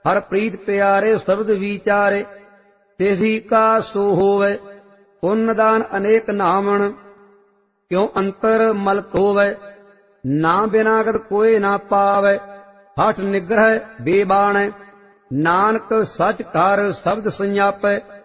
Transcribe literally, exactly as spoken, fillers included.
हर प्रीत प्यारे शब्द विचारे, तेसी का सो होवे। पुण्य दान अनेक नामन, क्यों अंतर मल धोवै। ना बिनागत कोई ना पावै, हठ निग्रह बेबाणै। नानक सच कर शब्द संजापै,